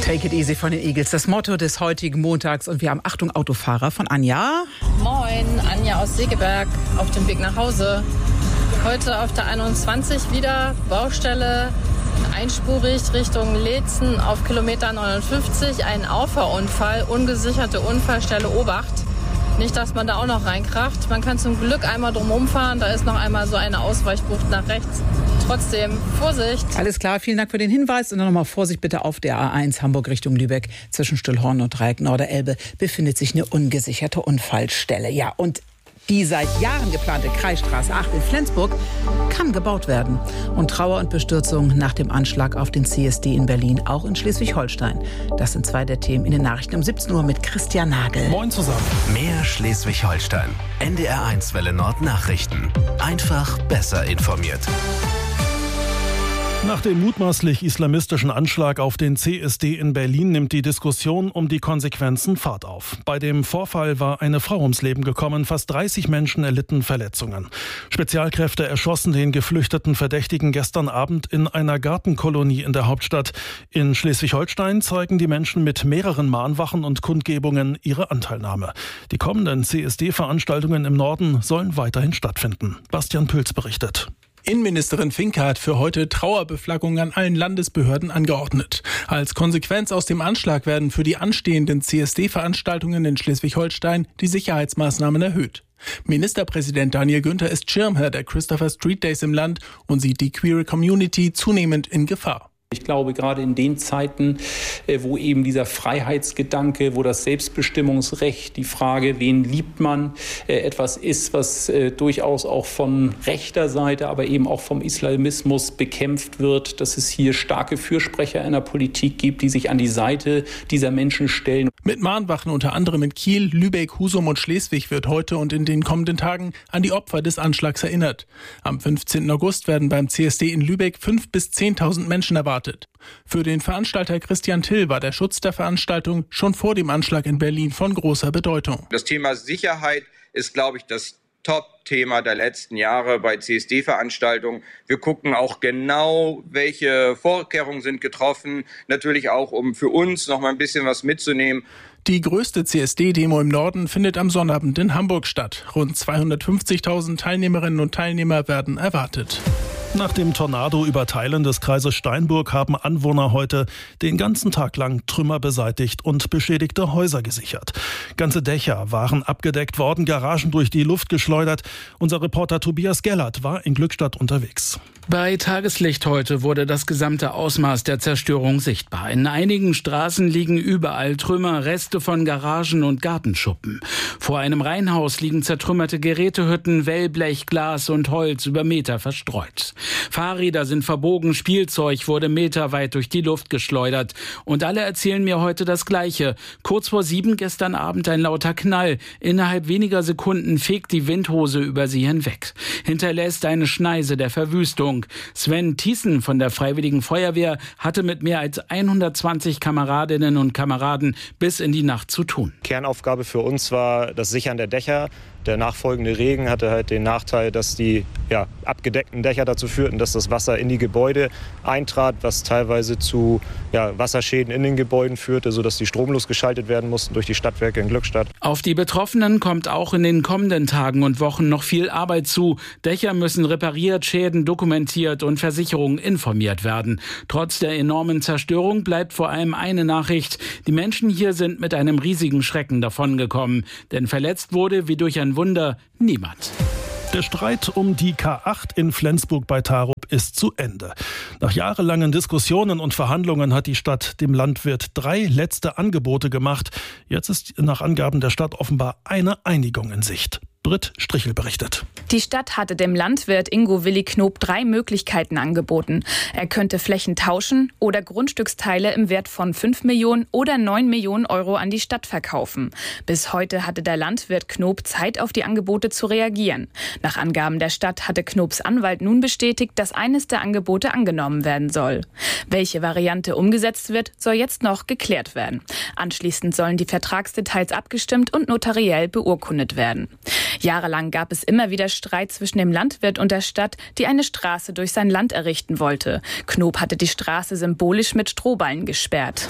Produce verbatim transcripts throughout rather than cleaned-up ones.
Take it easy von den Eagles, das Motto des heutigen Montags. Und wir haben Achtung, Autofahrer von Anja. Moin, Anja aus Segeberg, auf dem Weg nach Hause. Heute auf der einundzwanzig wieder Baustelle, einspurig Richtung Leetzen auf Kilometer neunundfünfzig. Ein Auffahrunfall, ungesicherte Unfallstelle Obacht. Nicht, dass man da auch noch reinkracht. Man kann zum Glück einmal drumherum fahren. Da ist noch einmal so eine Ausweichbucht nach rechts. Trotzdem Vorsicht. Alles klar, vielen Dank für den Hinweis. Und dann nochmal Vorsicht bitte auf der A eins Hamburg Richtung Lübeck. Zwischen Stillhorn und Dreieck Norderelbe befindet sich eine ungesicherte Unfallstelle. Ja, und die seit Jahren geplante Kreisstraße acht in Flensburg kann gebaut werden. Und Trauer und Bestürzung nach dem Anschlag auf den C S D in Berlin, auch in Schleswig-Holstein. Das sind zwei der Themen in den Nachrichten um siebzehn Uhr mit Christian Nagel. Moin zusammen. Mehr Schleswig-Holstein. N D R eins Welle Nord Nachrichten. Einfach besser informiert. Nach dem mutmaßlich islamistischen Anschlag auf den C S D in Berlin nimmt die Diskussion um die Konsequenzen Fahrt auf. Bei dem Vorfall war eine Frau ums Leben gekommen, fast dreißig Menschen erlitten Verletzungen. Spezialkräfte erschossen den geflüchteten Verdächtigen gestern Abend in einer Gartenkolonie in der Hauptstadt. In Schleswig-Holstein zeigen die Menschen mit mehreren Mahnwachen und Kundgebungen ihre Anteilnahme. Die kommenden C S D-Veranstaltungen im Norden sollen weiterhin stattfinden. Bastian Pülz berichtet. Innenministerin Finke hat für heute Trauerbeflaggung an allen Landesbehörden angeordnet. Als Konsequenz aus dem Anschlag werden für die anstehenden C S D-Veranstaltungen in Schleswig-Holstein die Sicherheitsmaßnahmen erhöht. Ministerpräsident Daniel Günther ist Schirmherr der Christopher Street Days im Land und sieht die queere Community zunehmend in Gefahr. Ich glaube, gerade in den Zeiten, wo eben dieser Freiheitsgedanke, wo das Selbstbestimmungsrecht, die Frage, wen liebt man, etwas ist, was durchaus auch von rechter Seite, aber eben auch vom Islamismus bekämpft wird, dass es hier starke Fürsprecher in der Politik gibt, die sich an die Seite dieser Menschen stellen. Mit Mahnwachen unter anderem in Kiel, Lübeck, Husum und Schleswig wird heute und in den kommenden Tagen an die Opfer des Anschlags erinnert. Am fünfzehnten August werden beim C S D in Lübeck fünftausend bis zehntausend Menschen erwartet. Für den Veranstalter Christian Till war der Schutz der Veranstaltung schon vor dem Anschlag in Berlin von großer Bedeutung. Das Thema Sicherheit ist, glaube ich, das Top-Thema der letzten Jahre bei C S D-Veranstaltungen. Wir gucken auch genau, welche Vorkehrungen sind getroffen, natürlich auch, um für uns noch mal ein bisschen was mitzunehmen. Die größte C S D-Demo im Norden findet am Sonnabend in Hamburg statt. Rund zweihundertfünfzigtausend Teilnehmerinnen und Teilnehmer werden erwartet. Nach dem Tornado über Teilen des Kreises Steinburg haben Anwohner heute den ganzen Tag lang Trümmer beseitigt und beschädigte Häuser gesichert. Ganze Dächer waren abgedeckt worden, Garagen durch die Luft geschleudert. Unser Reporter Tobias Gellert war in Glückstadt unterwegs. Bei Tageslicht heute wurde das gesamte Ausmaß der Zerstörung sichtbar. In einigen Straßen liegen überall Trümmer, Reste von Garagen und Gartenschuppen. Vor einem Reihenhaus liegen zertrümmerte Gerätehütten, Wellblech, Glas und Holz über Meter verstreut. Fahrräder sind verbogen, Spielzeug wurde meterweit durch die Luft geschleudert. Und alle erzählen mir heute das Gleiche. Kurz vor sieben gestern Abend ein lauter Knall. Innerhalb weniger Sekunden fegt die Windhose über sie hinweg. Hinterlässt eine Schneise der Verwüstung. Sven Thiessen von der Freiwilligen Feuerwehr hatte mit mehr als hundertzwanzig Kameradinnen und Kameraden bis in die Nacht zu tun. Kernaufgabe für uns war das Sichern der Dächer. Der nachfolgende Regen hatte halt den Nachteil, dass die ja, abgedeckten Dächer dazu führten, dass das Wasser in die Gebäude eintrat, was teilweise zu ja, Wasserschäden in den Gebäuden führte, sodass die stromlos geschaltet werden mussten durch die Stadtwerke in Glückstadt. Auf die Betroffenen kommt auch in den kommenden Tagen und Wochen noch viel Arbeit zu. Dächer müssen repariert, Schäden dokumentiert und Versicherungen informiert werden. Trotz der enormen Zerstörung bleibt vor allem eine Nachricht. Die Menschen hier sind mit einem riesigen Schrecken davongekommen. Denn verletzt wurde, wie durch ein Wunder, niemand. Der Streit um die K acht in Flensburg bei Tarup ist zu Ende. Nach jahrelangen Diskussionen und Verhandlungen hat die Stadt dem Landwirt drei letzte Angebote gemacht. Jetzt ist nach Angaben der Stadt offenbar eine Einigung in Sicht. Britt Strichel berichtet. Die Stadt hatte dem Landwirt Ingo Willi Knob drei Möglichkeiten angeboten. Er könnte Flächen tauschen oder Grundstücksteile im Wert von fünf Millionen oder neun Millionen Euro an die Stadt verkaufen. Bis heute hatte der Landwirt Knob Zeit, auf die Angebote zu reagieren. Nach Angaben der Stadt hatte Knobs Anwalt nun bestätigt, dass eines der Angebote angenommen werden soll. Welche Variante umgesetzt wird, soll jetzt noch geklärt werden. Anschließend sollen die Vertragsdetails abgestimmt und notariell beurkundet werden. Jahrelang gab es immer wieder Streit zwischen dem Landwirt und der Stadt, die eine Straße durch sein Land errichten wollte. Knob hatte die Straße symbolisch mit Strohballen gesperrt.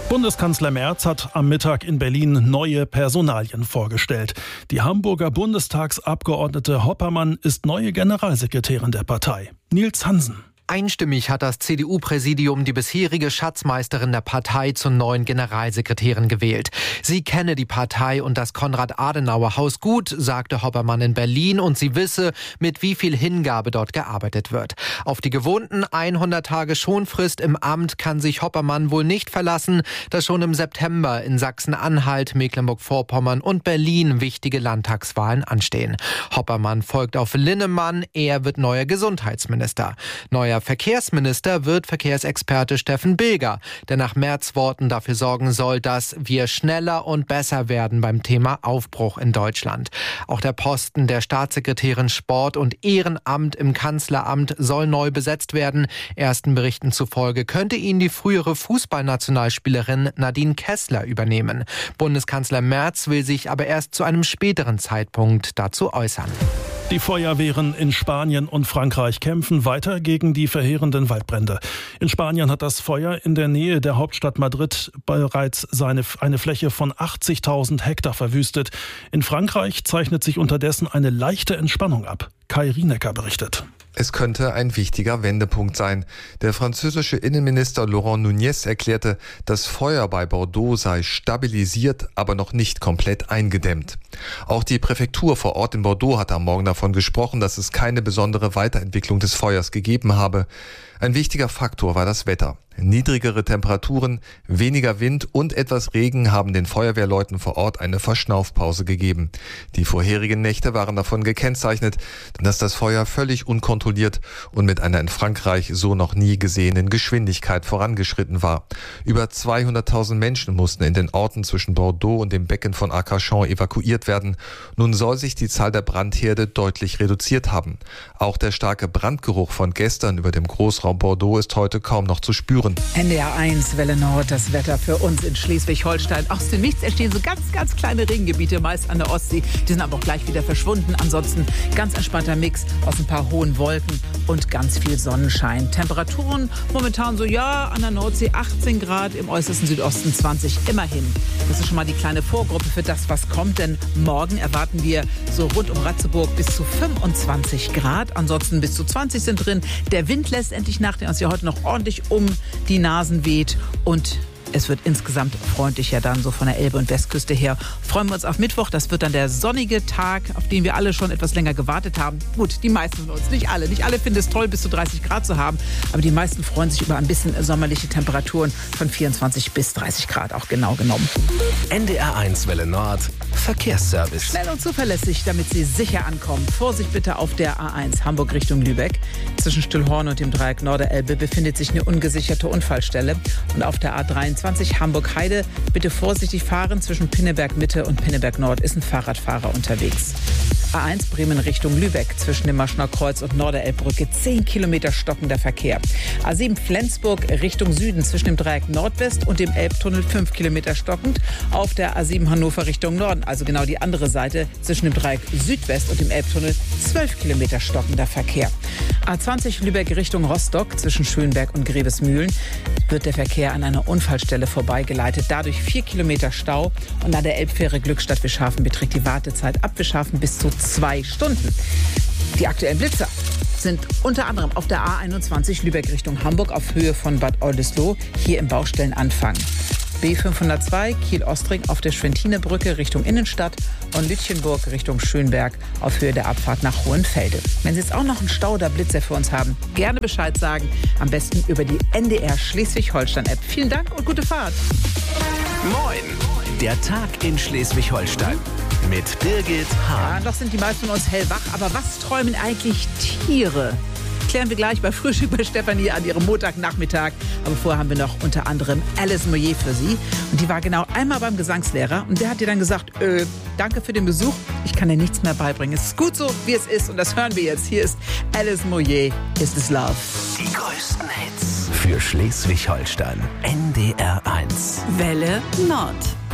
Bundeskanzler Merz hat am Mittag in Berlin neue Personalien vorgestellt. Die Hamburger Bundestagsabgeordnete Hoppermann ist neue Generalsekretärin der Partei. Nils Hansen. Einstimmig hat das C D U-Präsidium die bisherige Schatzmeisterin der Partei zur neuen Generalsekretärin gewählt. Sie kenne die Partei und das Konrad-Adenauer-Haus gut, sagte Hoppermann in Berlin, und sie wisse, mit wie viel Hingabe dort gearbeitet wird. Auf die gewohnten hundert Tage Schonfrist im Amt kann sich Hoppermann wohl nicht verlassen, da schon im September in Sachsen-Anhalt, Mecklenburg-Vorpommern und Berlin wichtige Landtagswahlen anstehen. Hoppermann folgt auf Linnemann, er wird neuer Gesundheitsminister. Neuer Verkehrsminister wird Verkehrsexperte Steffen Bilger, der nach Merz Worten dafür sorgen soll, dass wir schneller und besser werden beim Thema Aufbruch in Deutschland. Auch der Posten der Staatssekretärin Sport und Ehrenamt im Kanzleramt soll neu besetzt werden. Ersten Berichten zufolge könnte ihn die frühere Fußballnationalspielerin Nadine Kessler übernehmen. Bundeskanzler Merz will sich aber erst zu einem späteren Zeitpunkt dazu äußern. Die Feuerwehren in Spanien und Frankreich kämpfen weiter gegen die verheerenden Waldbrände. In Spanien hat das Feuer in der Nähe der Hauptstadt Madrid bereits seine, eine Fläche von achtzigtausend Hektar verwüstet. In Frankreich zeichnet sich unterdessen eine leichte Entspannung ab. Kai Rienecker berichtet. Es könnte ein wichtiger Wendepunkt sein. Der französische Innenminister Laurent Nunez erklärte, das Feuer bei Bordeaux sei stabilisiert, aber noch nicht komplett eingedämmt. Auch die Präfektur vor Ort in Bordeaux hat am Morgen davon gesprochen, dass es keine besondere Weiterentwicklung des Feuers gegeben habe. Ein wichtiger Faktor war das Wetter. Niedrigere Temperaturen, weniger Wind und etwas Regen haben den Feuerwehrleuten vor Ort eine Verschnaufpause gegeben. Die vorherigen Nächte waren davon gekennzeichnet, dass das Feuer völlig unkontrolliert und mit einer in Frankreich so noch nie gesehenen Geschwindigkeit vorangeschritten war. Über zweihunderttausend Menschen mussten in den Orten zwischen Bordeaux und dem Becken von Arcachon evakuiert werden. Nun soll sich die Zahl der Brandherde deutlich reduziert haben. Auch der starke Brandgeruch von gestern über dem Großraum Bordeaux ist heute kaum noch zu spüren. N D R eins, Welle Nord, das Wetter für uns in Schleswig-Holstein. Aus dem Nichts entstehen so ganz, ganz kleine Regengebiete, meist an der Ostsee. Die sind aber auch gleich wieder verschwunden. Ansonsten ganz entspannter Mix aus ein paar hohen Wolken und ganz viel Sonnenschein. Temperaturen momentan so, ja, an der Nordsee achtzehn Grad, im äußersten Südosten zwanzig, immerhin. Das ist schon mal die kleine Vorgruppe für das, was kommt, denn morgen erwarten wir so rund um Ratzeburg bis zu fünfundzwanzig Grad. Ansonsten bis zu zwanzig sind drin. Der Wind lässt endlich nach, der uns ja heute noch ordentlich um die Nasen weht, und es wird insgesamt freundlicher dann so von der Elbe- und Westküste her. Freuen wir uns auf Mittwoch. Das wird dann der sonnige Tag, auf den wir alle schon etwas länger gewartet haben. Gut, die meisten von uns, nicht alle. Nicht alle finden es toll, bis zu dreißig Grad zu haben. Aber die meisten freuen sich über ein bisschen sommerliche Temperaturen von vierundzwanzig bis dreißig Grad, auch genau genommen. N D R eins Welle Nord, Verkehrsservice. Schnell und zuverlässig, damit Sie sicher ankommen. Vorsicht bitte auf der A eins Hamburg Richtung Lübeck. Zwischen Stillhorn und dem Dreieck Norderelbe befindet sich eine ungesicherte Unfallstelle. Und auf der A dreiundzwanzig Hamburg-Heide bitte vorsichtig fahren. Zwischen Pinneberg Mitte und Pinneberg Nord ist ein Fahrradfahrer unterwegs. A eins Bremen Richtung Lübeck. Zwischen dem Maschner Kreuz und Norderelbbrücke zehn Kilometer stockender Verkehr. A sieben Flensburg Richtung Süden. Zwischen dem Dreieck Nordwest und dem Elbtunnel fünf Kilometer stockend. Auf der A sieben Hannover Richtung Norden, also genau die andere Seite, zwischen dem Dreieck Südwest und dem Elbtunnel zwölf Kilometer stockender Verkehr. A zwanzig Lübeck Richtung Rostock. Zwischen Schönberg und Grevesmühlen wird der Verkehr an einer Unfallstelle vorbeigeleitet. Dadurch vier Kilometer Stau. Und an der Elbfähre Glückstadt Wischhafen beträgt die Wartezeit ab Wischhafen bis zu zwei Stunden. Die aktuellen Blitzer sind unter anderem auf der A einundzwanzig Lübeck Richtung Hamburg auf Höhe von Bad Oldesloe, hier im Baustellenanfang. B fünfhundertzwei Kiel-Ostring auf der Schwentinebrücke Richtung Innenstadt und Lütchenburg Richtung Schönberg auf Höhe der Abfahrt nach Hohenfelde. Wenn Sie jetzt auch noch einen Stau oder Blitzer für uns haben, gerne Bescheid sagen. Am besten über die N D R Schleswig-Holstein-App. Vielen Dank und gute Fahrt. Moin, der Tag in Schleswig-Holstein mit Birgit Hahn. Ja, noch sind die meisten von uns hellwach, aber was träumen eigentlich Tiere? Klären wir gleich bei Frühstück bei Stefanie an ihrem Montagnachmittag. Aber vorher haben wir noch unter anderem Alice Moyer für Sie. Und die war genau einmal beim Gesangslehrer. Und der hat ihr dann gesagt, äh, danke für den Besuch, ich kann dir nichts mehr beibringen. Es ist gut so, wie es ist. Und das hören wir jetzt. Hier ist Alice Moyer, Is This Love. Die größten Hits für Schleswig-Holstein. N D R eins. Welle Nord.